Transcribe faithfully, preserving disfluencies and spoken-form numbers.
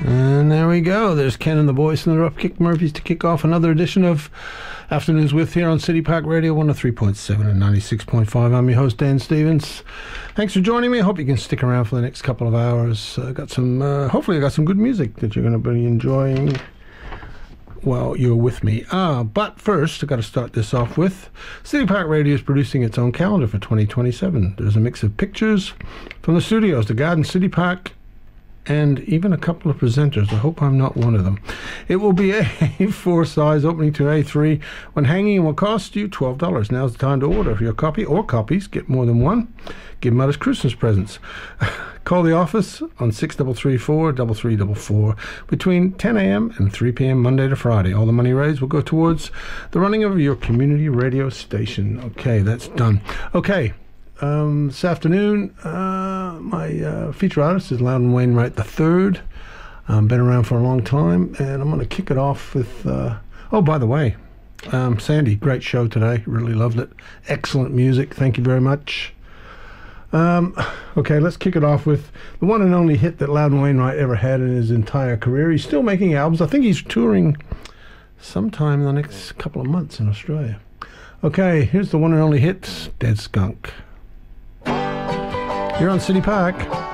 And there we go. There's Ken and the Boys and the Dropkick Murphys to kick off another edition of Afternoons With here on City Park Radio one oh three point seven and ninety-six point five. I'm your host, Dan Stevens. Thanks for joining me. I hope you can stick around for the next couple of hours. Uh, got some, uh, hopefully I got some good music that you're going to be enjoying while you're with me. Ah, but first, I've got to start this off with City Park Radio is producing its own calendar for twenty twenty-seven. There's a mix of pictures from the studios, the Garden City Park, and even a couple of presenters. I hope I'm not one of them. It will be A four size, opening to A three. When hanging, will cost you twelve dollars. Now's the time to order for your copy or copies. Get more than one. Give them out as Christmas presents. Call the office on six three three four, three three four four between ten a.m. and three p.m. Monday to Friday. All the money raised will go towards the running of your community radio station. Okay, that's done. Okay. Um, this afternoon, uh, my uh, feature artist is Loudon Wainwright the third. Um, been around for a long time, and I'm going to kick it off with... Uh, oh, by the way, um, Sandy, great show today. Really loved it. Excellent music. Thank you very much. Um, okay, let's kick it off with the one and only hit that Loudon Wainwright ever had in his entire career. He's still making albums. I think he's touring sometime in the next couple of months in Australia. Okay, here's the one and only hit, Dead Skunk. You're on City Park.